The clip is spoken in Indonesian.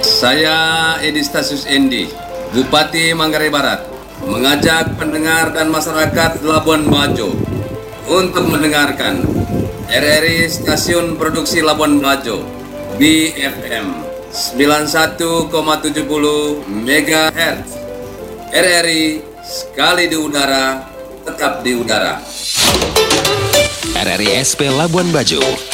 Saya Edi Stasius Endi, Bupati Manggarai Barat, mengajak pendengar dan masyarakat Labuan Bajo untuk mendengarkan RRI Stasiun Produksi Labuan Bajo, BFM 91,70 MHz. RRI sekali di udara, tetap di udara. RRI SP Labuan Bajo